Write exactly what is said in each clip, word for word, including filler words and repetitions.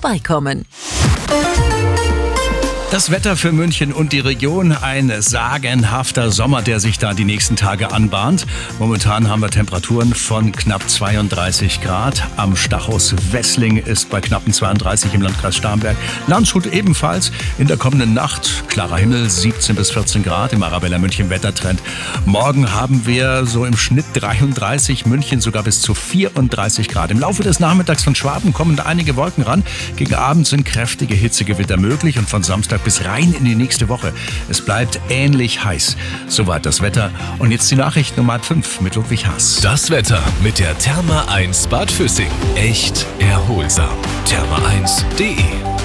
vorbeikommen. Das Wetter für München und die Region, ein sagenhafter Sommer, der sich da die nächsten Tage anbahnt. Momentan haben wir Temperaturen von knapp zweiunddreißig Grad. Am Stachus Wessling ist bei knappen zweiunddreißig im Landkreis Starnberg. Landshut ebenfalls. In der kommenden Nacht klarer Himmel, siebzehn bis vierzehn Grad im Arabella München Wettertrend. Morgen haben wir so im Schnitt dreiunddreißig, München sogar bis zu vierunddreißig Grad. Im Laufe des Nachmittags von Schwaben kommen einige Wolken ran. Gegen Abend sind kräftige Hitzegewitter möglich und von Samstag bis rein in die nächste Woche. Es bleibt ähnlich heiß. Soweit das Wetter. Und jetzt die Nachrichten um halb fünf mit Ludwig Haas. Das Wetter mit der Therma eins Bad Füssing. Echt erholsam. Therma eins punkt de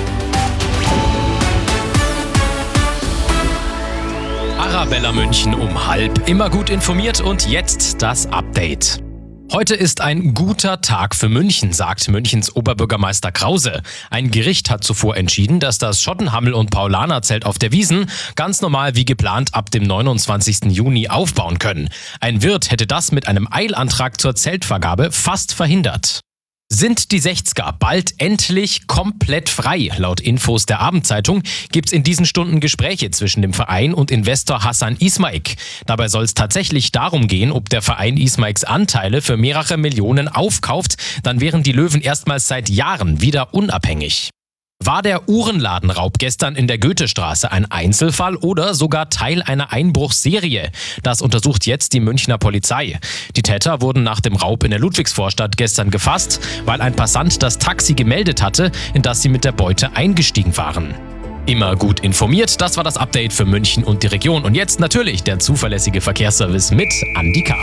Arabella München um halb. Immer gut informiert und jetzt das Update. Heute ist ein guter Tag für München, sagt Münchens Oberbürgermeister Krause. Ein Gericht hat zuvor entschieden, dass das Schottenhammel- und Paulanerzelt auf der Wiesn ganz normal wie geplant ab dem neunundzwanzigsten Juni aufbauen können. Ein Wirt hätte das mit einem Eilantrag zur Zeltvergabe fast verhindert. Sind die sechziger bald endlich komplett frei? Laut Infos der Abendzeitung gibt's in diesen Stunden Gespräche zwischen dem Verein und Investor Hassan Ismaik. Dabei soll es tatsächlich darum gehen, ob der Verein Ismaiks Anteile für mehrere Millionen aufkauft. Dann wären die Löwen erstmals seit Jahren wieder unabhängig. War der Uhrenladenraub gestern in der Goethestraße ein Einzelfall oder sogar Teil einer Einbruchsserie? Das untersucht jetzt die Münchner Polizei. Die Täter wurden nach dem Raub in der Ludwigsvorstadt gestern gefasst, weil ein Passant das Taxi gemeldet hatte, in das sie mit der Beute eingestiegen waren. Immer gut informiert, das war das Update für München und die Region. Und jetzt natürlich der zuverlässige Verkehrsservice mit Andi Karg.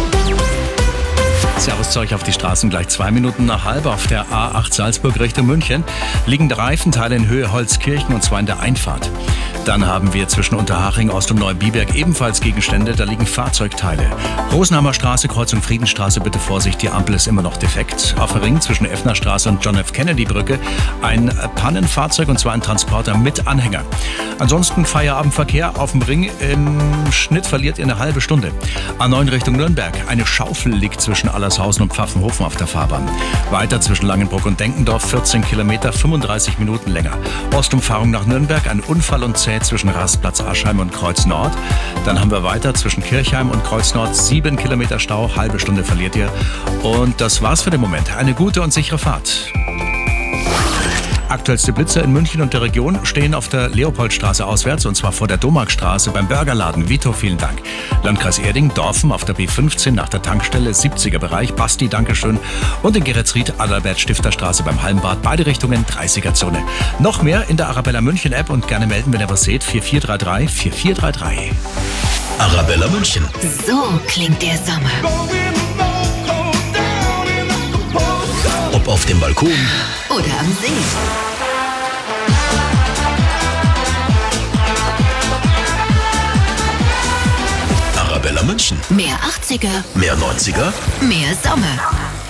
Servus zu euch auf die Straßen, gleich zwei Minuten nach halb auf der A acht Salzburg Richtung München. Liegende Reifenteile in Höhe Holzkirchen und zwar in der Einfahrt. Dann haben wir zwischen Unterhaching, Ost- und Neubiberg ebenfalls Gegenstände, da liegen Fahrzeugteile. Rosenheimer Straße, Kreuzung Friedenstraße, bitte Vorsicht, die Ampel ist immer noch defekt. Auf dem Ring zwischen Effnerstraße und John F. Kennedy Brücke ein Pannenfahrzeug und zwar ein Transporter mit Anhänger. Ansonsten Feierabendverkehr auf dem Ring, im Schnitt verliert ihr eine halbe Stunde. A neun Richtung Nürnberg, eine Schaufel liegt zwischen Allershausen und Pfaffenhofen auf der Fahrbahn. Weiter zwischen Langenbruck und Denkendorf vierzehn Kilometer, fünfunddreißig Minuten länger. Ostumfahrung nach Nürnberg, ein Unfall und zäh zwischen Rastplatz Aschheim und Kreuz Nord. Dann haben wir weiter zwischen Kirchheim und Kreuz Nord sieben Kilometer Stau, halbe Stunde verliert ihr. Und das war's für den Moment. Eine gute und sichere Fahrt. Aktuellste Blitzer in München und der Region stehen auf der Leopoldstraße auswärts und zwar vor der Domarkstraße beim Burgerladen. Vito, vielen Dank. Landkreis Erding, Dorfen auf der B fünfzehn nach der Tankstelle, siebziger Bereich. Basti, Dankeschön. Und in Geretsried, Adalbert-Stifter-Straße beim Hallenbad. Beide Richtungen, dreißiger Zone. Noch mehr in der Arabella München App und gerne melden, wenn ihr was seht. vier vier drei drei, vier vier drei drei. Arabella München. So klingt der Sommer. Ob auf dem Balkon Oder am See. Arabella München. Mehr achtziger, Mehr neunziger. mehr Sommer.